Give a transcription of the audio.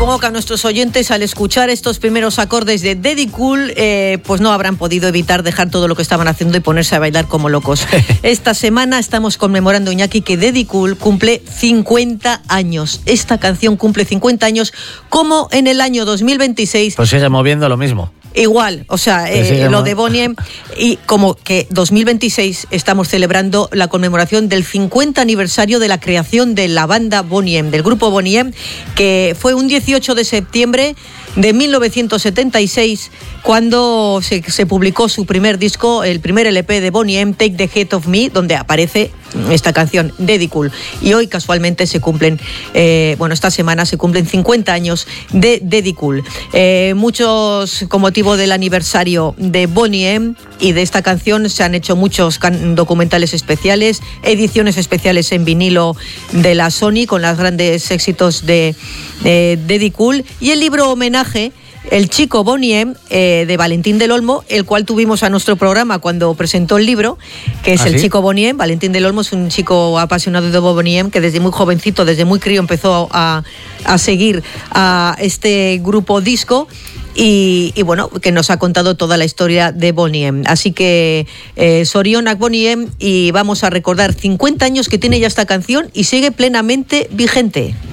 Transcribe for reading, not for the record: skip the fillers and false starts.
Supongo que a nuestros oyentes, al escuchar estos primeros acordes de Daddy Cool, pues no habrán podido evitar dejar todo lo que estaban haciendo y ponerse a bailar como locos. Esta semana estamos conmemorando, Iñaki, que Daddy Cool cumple 50 años. Esta canción cumple 50 años, como en el año 2026. Pues sigue moviendo lo mismo. Igual, o sea, lo de Boney M, y como que 2026 estamos celebrando la conmemoración del 50 aniversario de la creación de la banda Boney M, del grupo Boney M, que fue un 18 de septiembre de 1976 cuando se publicó su primer disco, el primer LP de Boney M, Take the Head of Me, donde aparece esta canción, Daddy Cool. Y hoy casualmente se cumplen, esta semana se cumplen 50 años de Daddy Cool. Muchos, con motivo del aniversario de Boney M y de esta canción, se han hecho muchos documentales especiales, ediciones especiales en vinilo de la Sony con los grandes éxitos de Daddy Cool, y el libro homenaje El chico Boney M, de Valentín del Olmo, el cual tuvimos a nuestro programa cuando presentó el libro, que es El chico Boney M. Valentín del Olmo es un chico apasionado de Boney M, que desde muy jovencito, desde muy crío, empezó a seguir a este grupo disco. Y bueno, que nos ha contado toda la historia de Boney M. Así que Sorionak Boney M, y vamos a recordar 50 años que tiene ya esta canción y sigue plenamente vigente.